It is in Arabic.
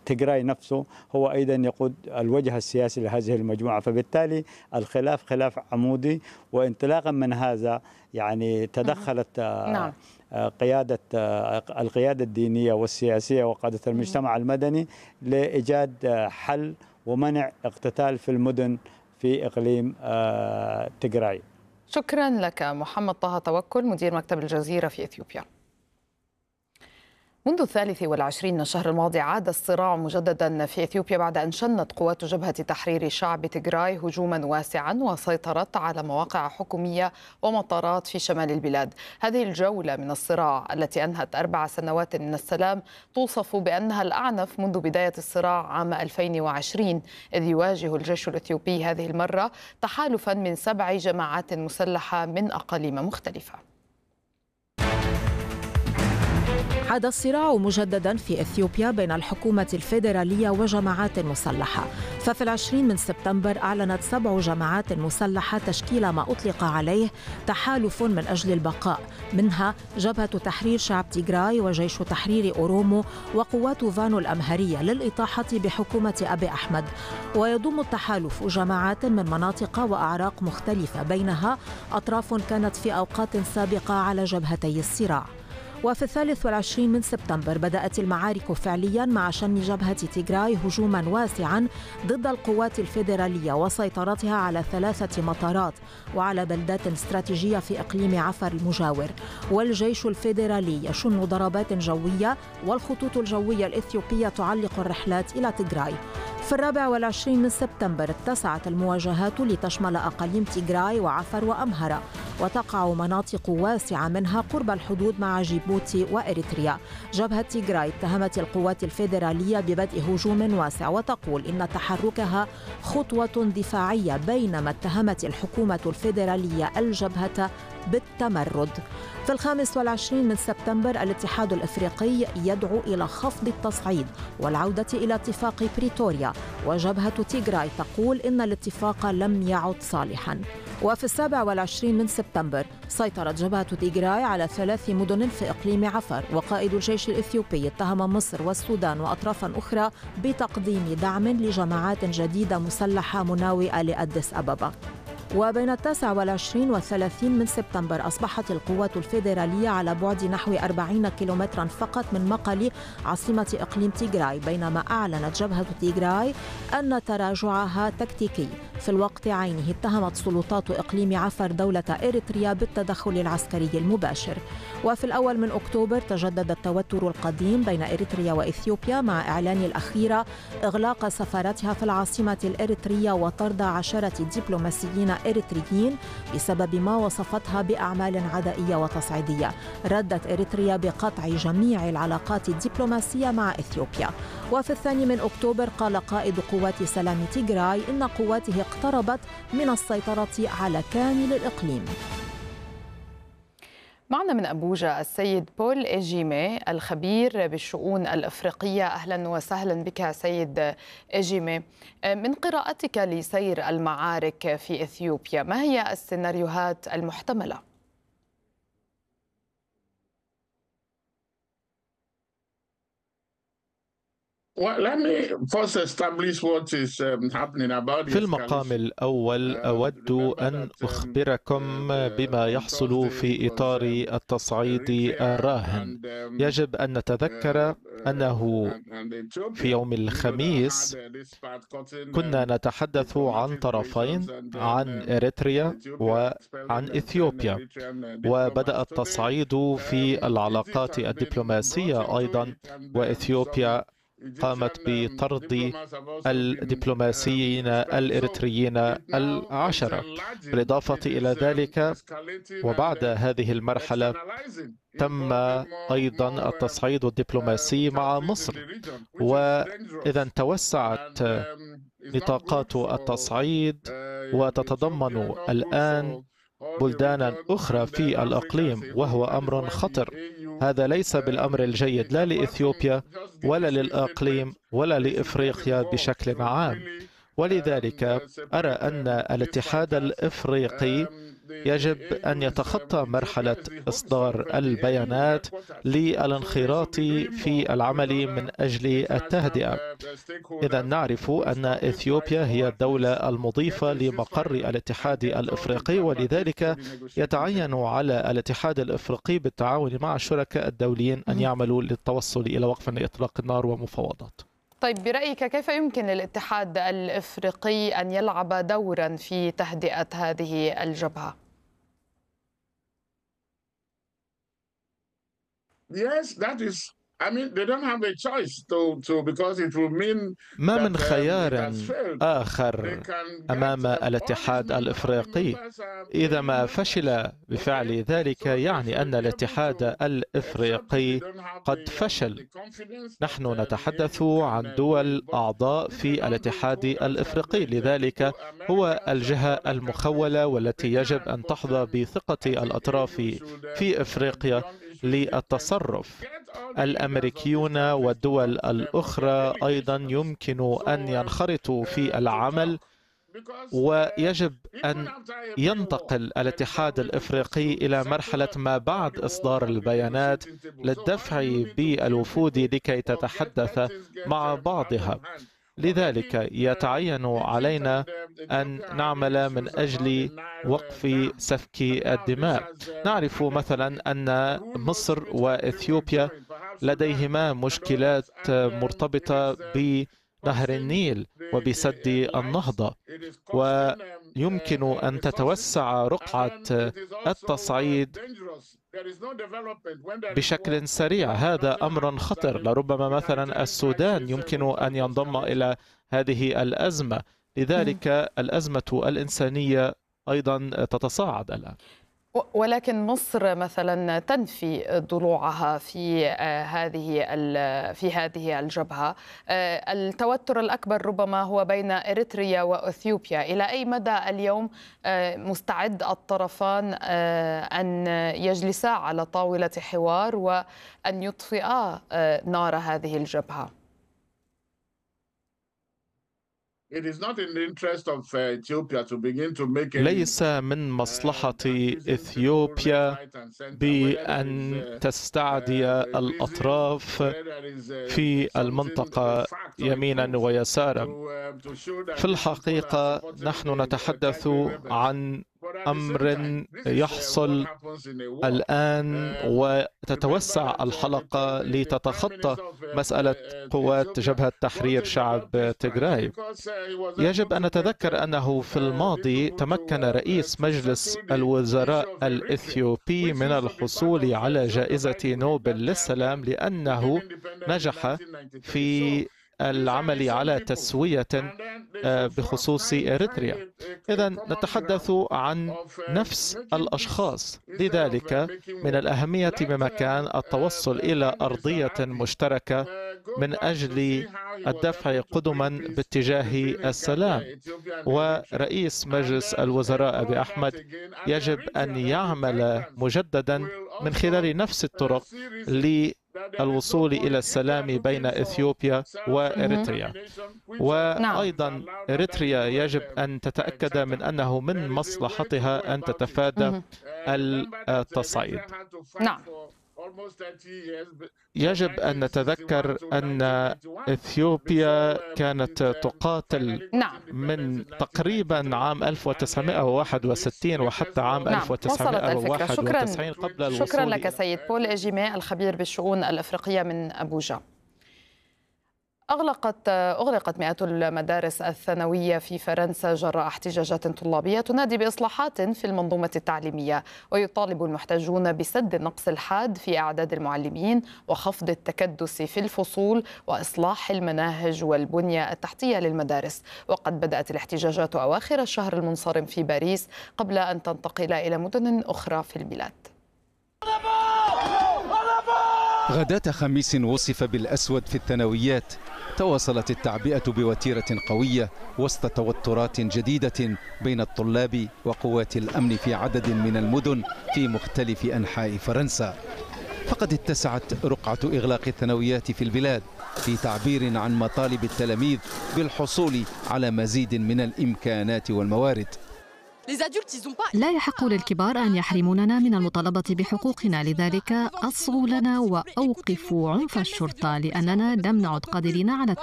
تيغراي نفسه هو أيضا يقود الوجه السياسي لهذه المجموعة، فبالتالي الخلاف خلاف عمودي. وانطلاقا من هذا يعني تدخلت نعم. القيادة الدينية والسياسية وقادة المجتمع المدني لإيجاد حل ومنع اقتتال في المدن في إقليم تيغراي. شكرا لك محمد طه توكل، مدير مكتب الجزيرة في إثيوبيا. منذ 23 من الشهر الماضي عاد الصراع مجددا في إثيوبيا بعد أن شنت قوات جبهة تحرير شعب تيغراي هجوما واسعا وسيطرت على مواقع حكومية ومطارات في شمال البلاد. هذه الجولة من الصراع التي أنهت 4 سنوات من السلام توصف بأنها الأعنف منذ بداية الصراع عام 2020، إذ يواجه الجيش الإثيوبي هذه المرة تحالفا من 7 جماعات مسلحة من أقاليم مختلفة. عاد الصراع مجددا في إثيوبيا بين الحكومة الفيدرالية وجماعات مسلحة، ففي 20 من سبتمبر أعلنت 7 جماعات مسلحة تشكيل ما أطلق عليه تحالف من أجل البقاء، منها جبهة تحرير شعب تيغراي وجيش تحرير أورومو وقوات فانو الأمهرية للإطاحة بحكومة أبي أحمد. ويضم التحالف جماعات من مناطق وأعراق مختلفة، بينها أطراف كانت في أوقات سابقة على جبهتي الصراع. وفي 23 من سبتمبر بدأت المعارك فعليا مع شن جبهة تيغراي هجوما واسعا ضد القوات الفيدرالية وسيطرتها على 3 مطارات وعلى بلدات استراتيجية في إقليم عفر المجاور. والجيش الفيدرالي يشن ضربات جوية والخطوط الجوية الإثيوبية تعلق الرحلات إلى تيغراي. في 24 من سبتمبر اتسعت المواجهات لتشمل أقاليم تيغراي وعفر وأمهرة، وتقع مناطق واسعة منها قرب الحدود مع جيبوتي وإريتريا. جبهة تيغراي اتهمت القوات الفيدرالية ببدء هجوم واسع وتقول إن تحركها خطوة دفاعية، بينما اتهمت الحكومة الفيدرالية الجبهة بالتمرد. في 25 من سبتمبر الاتحاد الإفريقي يدعو إلى خفض التصعيد والعودة إلى اتفاق بريتوريا، وجبهة تيغراي تقول إن الاتفاق لم يعد صالحاً. وفي 27 من سبتمبر سيطرت جبهة تيغراي على 3 مدن في إقليم عفر، وقائد الجيش الإثيوبي اتهم مصر والسودان وأطرافا أخرى بتقديم دعم لجماعات جديدة مسلحة مناوئة لأديس أبابا. وبين 29 و 30 من سبتمبر أصبحت القوات الفيدرالية على بعد نحو 40 كيلومترا فقط من مقالي عاصمة إقليم تيغراي، بينما أعلنت جبهة تيغراي أن تراجعها تكتيكي. في الوقت عينه اتهمت سلطات إقليم عفر دولة إريتريا بالتدخل العسكري المباشر. وفي الأول من أكتوبر تجدد التوتر القديم بين إريتريا وإثيوبيا مع إعلان الأخيرة إغلاق سفارتها في العاصمة الإريترية وطرد 10 دبلوماسيين إريتريين بسبب ما وصفتها بأعمال عدائية وتصعيدية. ردت إريتريا بقطع جميع العلاقات الدبلوماسية مع إثيوبيا. وفي 2 من أكتوبر قال قائد قوات سلام تيغراي إن قواته اقتربت من السيطرة على كامل الإقليم. معنا من أبوجا السيد بول إيجيمي الخبير بالشؤون الأفريقية. أهلا وسهلا بك سيد إيجيمي. من قراءتك لسير المعارك في إثيوبيا، ما هي السيناريوهات المحتملة؟ في المقام الأول أود أن أخبركم بما يحصل في إطار التصعيد الراهن. يجب أن نتذكر أنه في يوم الخميس كنا نتحدث عن طرفين، عن إريتريا وعن إثيوبيا، وبدأ التصعيد في العلاقات الدبلوماسية أيضا، وإثيوبيا قامت بطرد الدبلوماسيين الإريتريين 10. بالإضافة إلى ذلك، وبعد هذه المرحلة تم أيضا التصعيد الدبلوماسي مع مصر، وإذا توسعت نطاقات التصعيد وتتضمن الآن بلدانا أخرى في الإقليم، وهو أمر خطر. هذا ليس بالأمر الجيد لا لإثيوبيا ولا للإقليم ولا لإفريقيا بشكل عام. ولذلك أرى أن الاتحاد الإفريقي يجب أن يتخطى مرحلة إصدار البيانات للانخراط في العمل من أجل التهدئة. إذا نعرف أن إثيوبيا هي الدولة المضيفة لمقر الاتحاد الإفريقي، ولذلك يتعين على الاتحاد الإفريقي بالتعاون مع الشركاء الدوليين أن يعملوا للتوصل إلى وقف إطلاق النار ومفاوضات. طيب، برأيك كيف يمكن للاتحاد الإفريقي أن يلعب دورا في تهدئة هذه الجبهة؟ ما من خيار آخر أمام الاتحاد الإفريقي. إذا ما فشل بفعل ذلك يعني أن الاتحاد الإفريقي قد فشل. نحن نتحدث عن دول أعضاء في الاتحاد الإفريقي، لذلك هو الجهة المخولة والتي يجب أن تحظى بثقة الأطراف في إفريقيا للتصرف. الأمريكيون والدول الأخرى أيضا يمكن أن ينخرطوا في العمل، ويجب أن ينتقل الاتحاد الإفريقي إلى مرحلة ما بعد إصدار البيانات للدفع بالوفود لكي تتحدث مع بعضها. لذلك يتعين علينا أن نعمل من أجل وقف سفك الدماء. نعرف مثلا أن مصر وإثيوبيا لديهما مشكلات مرتبطة بنهر النيل وبسد النهضة، ويمكن أن تتوسع رقعة التصعيد بشكل سريع. هذا أمر خطر. لربما مثلا السودان يمكن أن ينضم إلى هذه الأزمة، لذلك الأزمة الإنسانية أيضا تتصاعد الآن. ولكن مصر مثلا تنفي ضلوعها في هذه الجبهة. التوتر الأكبر ربما هو بين إريتريا وأثيوبيا. إلى أي مدى اليوم مستعد الطرفان أن يجلسا على طاولة حوار وأن يطفئا نار هذه الجبهة؟ ليس من مصلحة إثيوبيا بأن تستعدي الأطراف في المنطقة يمينا ويسارا. في الحقيقة نحن نتحدث عن أمر يحصل الآن، وتتوسع الحلقة لتتخطى مسألة قوات جبهة تحرير شعب تيغراي. يجب أن نتذكر أنه في الماضي تمكن رئيس مجلس الوزراء الإثيوبي من الحصول على جائزة نوبل للسلام لأنه نجح في العمل على تسوية بخصوص إريتريا. إذا نتحدث عن نفس الأشخاص، لذلك من الأهمية بمكان التوصل إلى أرضية مشتركة من أجل الدفع قدما باتجاه السلام. ورئيس مجلس الوزراء أبي أحمد يجب أن يعمل مجددا من خلال نفس الطرق الوصول إلى السلام بين إثيوبيا وإريتريا. وأيضا إريتريا يجب أن تتأكد من أنه من مصلحتها أن تتفادى التصعيد. نعم. يجب أن نتذكر أن إثيوبيا كانت تقاتل من تقريبا عام 1961 وحتى عام 1991 قبل الوصول. شكرا لك سيد بول إجيمي، الخبير بالشؤون الأفريقية من أبوجا. أغلقت مئات المدارس الثانوية في فرنسا جراء احتجاجات طلابية تنادي بإصلاحات في المنظومة التعليمية، ويطالب المحتجون بسد النقص الحاد في أعداد المعلمين وخفض التكدس في الفصول وإصلاح المناهج والبنية التحتية للمدارس. وقد بدأت الاحتجاجات أواخر الشهر المنصرم في باريس قبل أن تنتقل إلى مدن أخرى في البلاد. غداة خميس وصف بالأسود في الثانويات. تواصلت التعبئة بوتيرة قوية وسط توترات جديدة بين الطلاب وقوات الأمن في عدد من المدن في مختلف أنحاء فرنسا. فقد اتسعت رقعة إغلاق الثانويات في البلاد في تعبير عن مطالب التلاميذ بالحصول على مزيد من الإمكانات والموارد. لا يحق للكبار أن يحرموننا من المطالبة بحقوقنا، لذلك أصغوا لنا وأوقفوا عنف الشرطة، لأننا لم نعد قادرين على